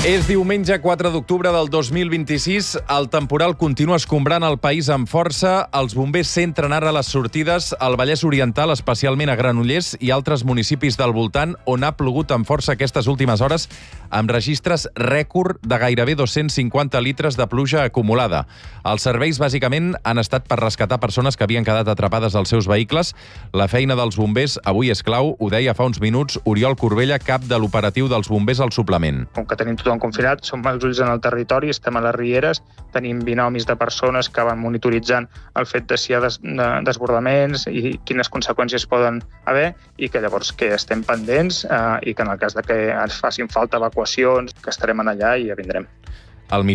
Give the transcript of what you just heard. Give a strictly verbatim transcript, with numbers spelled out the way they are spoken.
És diumenge quatre d'octubre del dos mil vint-i-sis. El temporal continua escombrant el país amb força. Els bombers centren ara les sortides al Vallès Oriental, especialment a Granollers i altres municipis del voltant, on ha plogut amb força aquestes últimes hores, amb registres rècord de gairebé dos-cents cinquanta litres de pluja acumulada. Els serveis, bàsicament, han estat per rescatar persones que havien quedat atrapades als seus vehicles. La feina dels bombers avui és clau, ho deia fa uns minuts Oriol Corbella, cap de l'operatiu dels bombers al suplement. Com que tenim tothom confinat, som els ulls en el territori, estem a les rieres, tenim binomis de persones que van monitoritzant el fet de si hi ha des, de, desbordaments i quines conseqüències poden haver, i que llavors que estem pendents eh, i que en el cas de que ens facin falta evacuacions, que estarem allà i ja vindrem. El